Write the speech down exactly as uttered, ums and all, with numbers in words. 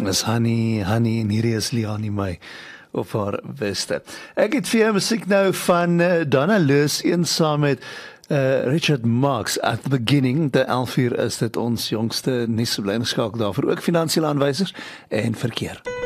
is Honey, Honey en hierdie is Liani my op haar beste. Ek het vir jou musiek nou van uh, Donna Loos, een saam met uh, Richard Marx, At the Beginning. De elf uur is dit ons jongste nuus, bly ingeskakel daarvoor ook finansiële aanwysers en verkeer.